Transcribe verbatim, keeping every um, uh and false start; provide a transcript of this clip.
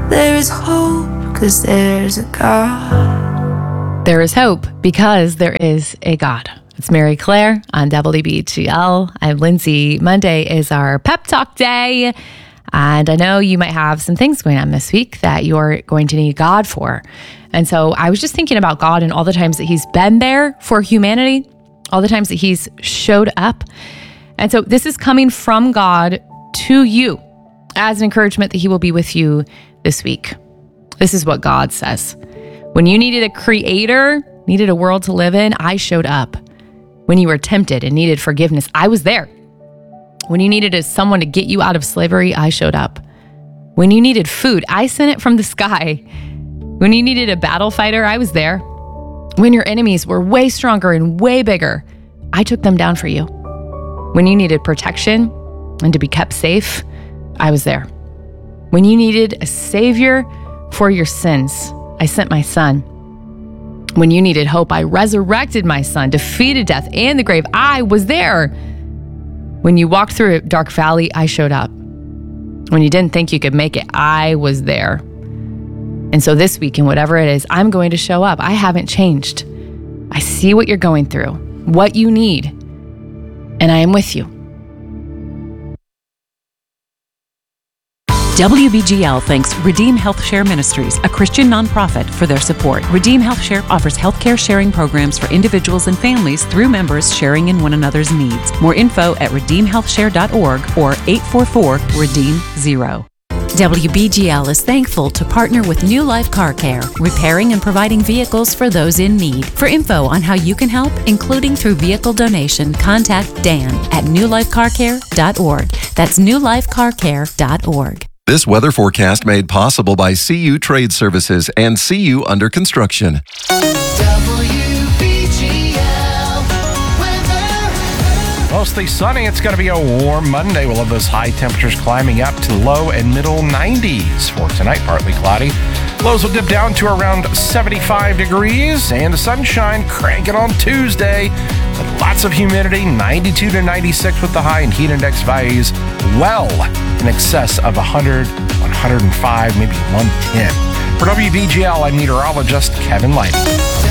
There is hope because there's a God. There is hope because there is a God. It's Mary Claire on W B G L. I'm Lindsay. Monday is our pep talk day. And I know you might have some things going on this week that you're going to need God for. And so I was just thinking about God and all the times that he's been there for humanity, all the times that he's showed up. And so this is coming from God to you as an encouragement that he will be with you this week. This is what God says. When you needed a creator, needed a world to live in, I showed up. When you were tempted and needed forgiveness, I was there. When you needed someone to get you out of slavery, I showed up. When you needed food, I sent it from the sky. When you needed a battle fighter, I was there. When your enemies were way stronger and way bigger, I took them down for you. When you needed protection and to be kept safe, I was there. When you needed a savior for your sins, I sent my son. When you needed hope, I resurrected my son, defeated death and the grave. I was there. When you walked through a dark valley, I showed up. When you didn't think you could make it, I was there. And so this week, and whatever it is, I'm going to show up. I haven't changed. I see what you're going through, what you need, and I am with you. W B G L thanks Redeem Health Share Ministries, a Christian nonprofit, for their support. Redeem Health Share offers healthcare sharing programs for individuals and families through members sharing in one another's needs. More info at redeem health share dot org or eight four four, redeem zero. W B G L is thankful to partner with New Life Car Care, repairing and providing vehicles for those in need. For info on how you can help, including through vehicle donation, contact Dan at new life car care dot org. That's new life car care dot org. This weather forecast made possible by C U Trade Services and C U Under Construction. W B G L weather. Mostly sunny. It's going to be a warm Monday. We'll have those high temperatures climbing up to low and middle nineties. For tonight, partly cloudy. Lows will dip down to around seventy-five degrees, and the sunshine cranking on Tuesday. With lots of humidity, ninety-two to ninety-six with the high, and heat index values well in excess of one hundred, one hundred five, maybe one ten. For W B G L, I'm meteorologist Kevin Lighty.